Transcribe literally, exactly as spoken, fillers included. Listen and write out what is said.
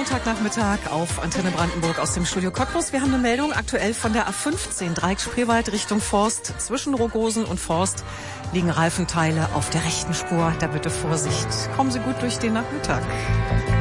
Montagnachmittag auf Antenne Brandenburg aus dem Studio Cottbus. Wir haben eine Meldung aktuell von der A fünfzehn, Dreieck Spreewald Richtung Forst. Zwischen Rogosen und Forst liegen Reifenteile auf der rechten Spur. Da bitte Vorsicht. Kommen Sie gut durch den Nachmittag.